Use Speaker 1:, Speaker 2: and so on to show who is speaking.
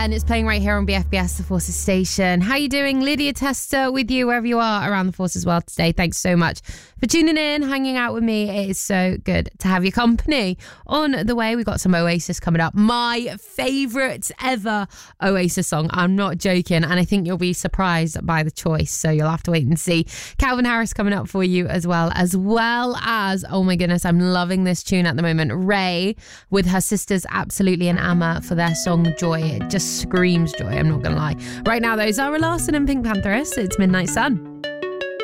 Speaker 1: And it's playing right here on BFBS, the Forces station. How you doing? Lydia Tester with you wherever you are around the Forces world today. Thanks so much for tuning in, hanging out with me. It is so good to have your company. On the way, we got some Oasis coming up. My favourite ever Oasis song. I'm not joking. And I think you'll be surprised by the choice. So you'll have to wait and see. Calvin Harris coming up for you as well as, oh my goodness, I'm loving this tune at the moment. Ray with her sisters Absolutely and Amma for their song Joy. It just screams joy, I'm not gonna lie. Right now though, Zara Larsson and Pink Pantheress, it's Midnight Sun.